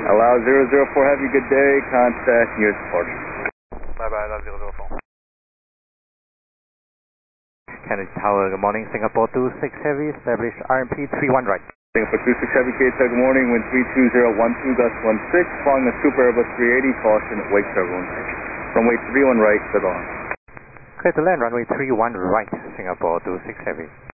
Allow 004, have a good day, contact US departure. Bye-bye, Allow 004. Kennedy Tower, good morning, Singapore 26 Heavy, establish RMP 31 right. Singapore 26 Heavy, KTEL, good morning, wind 32012, gust 16, flying the Super Airbus 380, caution, wake turbulence. Runway 31 right, good on. Clear to land, runway 31 right, Singapore 26 Heavy.